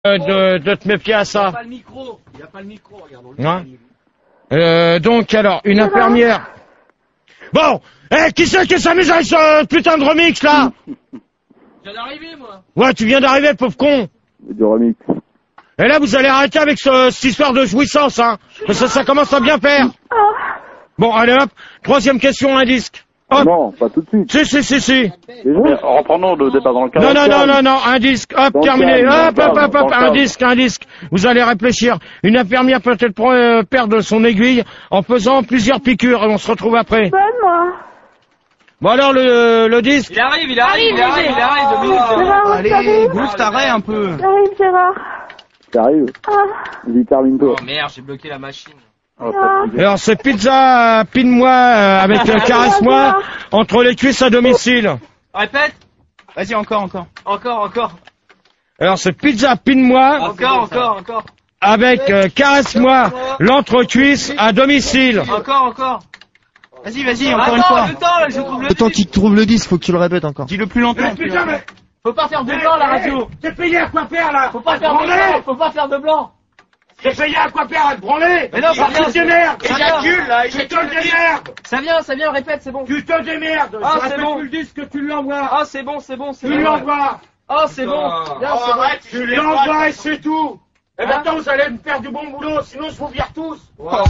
de te méfier à ça. Il n'y a pas le micro, regarde. Donc alors, une infirmière. Bon, qui c'est qui s'amuse avec ce putain de remix là? Je viens d'arriver, moi. Ouais, tu viens d'arriver, pauvre con. Du remix. Et là, vous allez arrêter avec cette histoire de jouissance, hein. Parce que ça commence à bien faire. Bon, allez hop, troisième question, un disque. Hop. Non, pas tout de suite. Si. Déjà Reprenons le débat dans le cadre. Non, un disque, hop, terminé. Hop, un disque. Vous allez réfléchir. Une infirmière peut-elle perdre son aiguille en faisant plusieurs piqûres, et on se retrouve après. Donne-moi. Bon alors, le disque. Il arrive, 2 minutes. Allez, bouge, t'arrêtes un peu. J'arrive, Gérard. T'arrives. Vas-y, termine-toi. Oh merde, j'ai bloqué la machine. Alors, c'est pizza, pine-moi, avec caresse-moi, entre les cuisses à domicile. Répète. Vas-y, encore. Encore. Alors, c'est pizza, pine-moi, Encore. avec caresse-moi, l'entrecuisse à domicile. Encore. Vas-y, encore une fois. Le temps, là, je trouve Le temps qu'il trouve le disque, faut que tu le répètes encore. Dis-le plus longtemps. Putain, mais Faut pas faire de blanc, la radio. t'es payé à quoi faire, là? Faut pas faire de blanc. T'es payé à quoi faire, à te branler? Mais non, ça vient. Tu t'émerdes. Éjacule, là, Tu te démerdes. Ça vient, répète, c'est bon. Tu te démerdes. Ah, Je c'est répète bon. plus le disque, tu l'envoies. Ah, c'est bon. Tu l'envoies. Ah, c'est bon. Bien, c'est bon. Tu l'envoies et c'est tout. Et maintenant, vous allez me faire du bon boulot, sinon je vous vire tous. Voilà.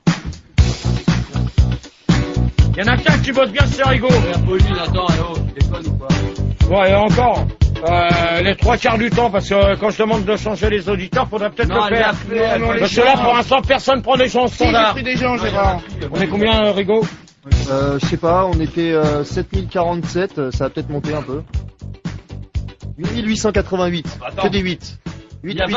Il y en a qu'un qui bosse bien, c'est Rigaud. Pauline, attends, allô, tu déconnes ou quoi? Ouais, et encore. Les 3/4 du temps, parce que quand je demande de changer les auditeurs, faudrait peut-être le faire. Parce que là, pour l'instant, personne prend des gens standards. J'ai pris des gens, Gérard. On est combien, Rigaud? Je sais pas, on était 7047, ça va peut-être monter un peu. 8888, que des 8.